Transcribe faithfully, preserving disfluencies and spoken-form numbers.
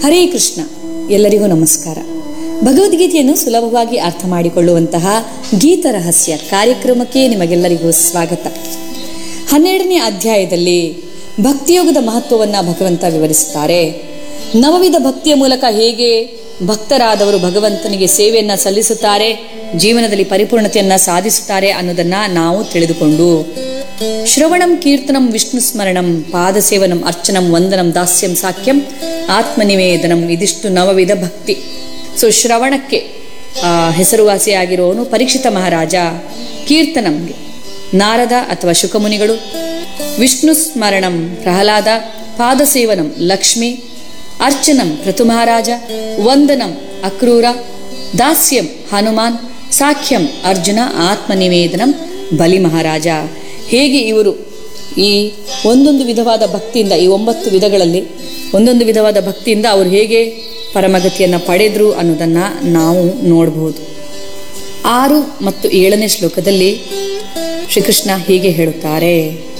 ಹರೇ ಕೃಷ್ಣ. ಎಲ್ಲರಿಗೂ ನಮಸ್ಕಾರ. ಭಗವದ್ಗೀತೆಯನ್ನು ಸುಲಭವಾಗಿ ಅರ್ಥ ಮಾಡಿಕೊಳ್ಳುವಂತಹ ಗೀತ ರಹಸ್ಯ ಕಾರ್ಯಕ್ರಮಕ್ಕೆ ನಿಮಗೆಲ್ಲರಿಗೂ ಸ್ವಾಗತ. ಹನ್ನೆರಡನೇ ಅಧ್ಯಾಯದಲ್ಲಿ ಭಕ್ತಿಯೋಗದ ಮಹತ್ವವನ್ನು ಭಗವಂತ ವಿವರಿಸುತ್ತಾರೆ. ನವವಿಧ ಭಕ್ತಿಯ ಮೂಲಕ ಹೇಗೆ ಭಕ್ತರಾದವರು ಭಗವಂತನಿಗೆ ಸೇವೆಯನ್ನು ಸಲ್ಲಿಸುತ್ತಾರೆ, ಜೀವನದಲ್ಲಿ ಪರಿಪೂರ್ಣತೆಯನ್ನು ಸಾಧಿಸುತ್ತಾರೆ ಅನ್ನೋದನ್ನ ನಾವು ತಿಳಿದುಕೊಂಡು, ಶ್ರವಣಂ ಕೀರ್ತನಂ ವಿಷ್ಣು ಸ್ಮರಣಂ ಪಾದಸೇವನಂ ಅರ್ಚನಂ ವಂದನಂ ದಾಸ್ಯಂ ಸಾಖ್ಯಂ ಆತ್ಮನಿವೇದನಂ, ಇದಿಷ್ಟು ನವವಿಧ ಭಕ್ತಿ. ಸೊ ಶ್ರವಣಕ್ಕೆ ಹೆಸರುವಾಸಿಯಾಗಿರೋನು ಪರೀಕ್ಷಿತ ಮಹಾರಾಜ, ಕೀರ್ತನಂಗೆ ನಾರದ ಅಥವಾ ಶುಕಮುನಿಗಳು, ವಿಷ್ಣು ಸ್ಮರಣಂ ಪ್ರಹ್ಲಾದ, ಪಾದಸೇವನಂ ಲಕ್ಷ್ಮಿ, ಅರ್ಚನಂ ಪೃಥು ಮಹಾರಾಜ, ವಂದನಂ ಅಕ್ರೂರ, ದಾಸ್ಯಂ ಹನುಮಾನ್, ಸಾಖ್ಯಂ ಅರ್ಜುನ, ಆತ್ಮನಿವೇದನಂ ಬಲಿ ಮಹಾರಾಜ. ಹೇಗೆ ಇವರು ಈ ಒಂದೊಂದು ವಿಧವಾದ ಭಕ್ತಿಯಿಂದ, ಈ ಒಂಬತ್ತು ವಿಧಗಳಲ್ಲಿ ಒಂದೊಂದು ವಿಧವಾದ ಭಕ್ತಿಯಿಂದ ಅವರು ಹೇಗೆ ಪರಮಗತಿಯನ್ನು ಪಡೆದರು ಅನ್ನೋದನ್ನು ನಾವು ನೋಡಬಹುದು. ಆರು ಮತ್ತು ಏಳನೇ ಶ್ಲೋಕದಲ್ಲಿ ಶ್ರೀಕೃಷ್ಣ ಹೀಗೆ ಹೇಳುತ್ತಾರೆ.